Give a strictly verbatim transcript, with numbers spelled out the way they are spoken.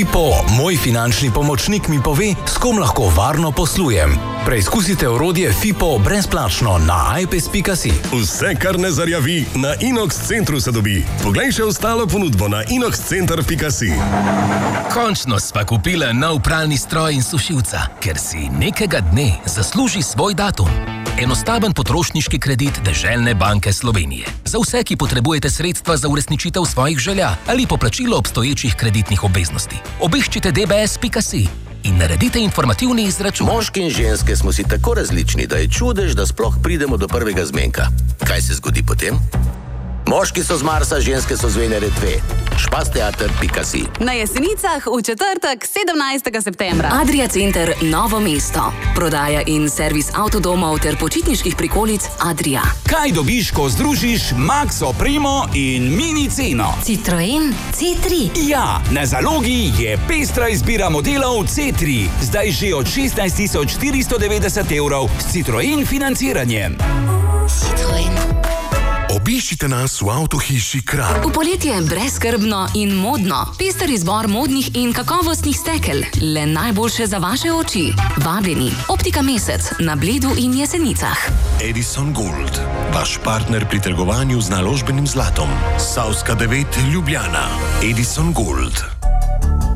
Fipo, moj finančni pomočnik, mi pove, s kom lahko varno poslujem. Preizkusite orodje Fipo brezplačno na i p e s pika si. Vse, kar ne zarjavi, na Inox centru se dobi. Poglej še ostalo ponudbo na inox center pika si. Končno sva kupila nov pralni stroj in sušilca, ker si nekega dne zasluži svoj datum. Enostaven potrošniški kredit Deželne banke Slovenije. Za vse, ki potrebujete sredstva za uresničitev svojih želja ali poplačilo obstoječih kreditnih obveznosti. Obiščite d b s pika si in naredite informativni izračun. Moški in ženske smo si tako različni, da je čudež, da sploh pridemo do prvega zmenka. Kaj se zgodi potem? Moški so z Marsa, ženske so z Venere dve. špasteater pika si. Na Jesenicah v četrtek, sedemnajstega septembra. Adria Center Novo mesto. Prodaja in servis avtodomov ter počitniških prikolic Adria. Kaj dobiš, ko združiš Max Opremo in Mini ceno? Citroen C tri. Ja, na zalogi je pestra izbira modelov C tri. Zdaj že od šestnajst tisoč štiristo devetdeset evrov s Citroen financiranjem. Citroen. Obiščite nas v avtohiši Kranj. V poletje brezskrbno in modno. Pester izbor modnih in kakovostnih stekel. Le najboljše za vaše oči. Vabljeni. Optika Mesec na Bledu in Jesenicah. Edison Gold, vaš partner pri trgovanju z naložbenim zlatom. Savska devet Ljubljana. Edison Gold.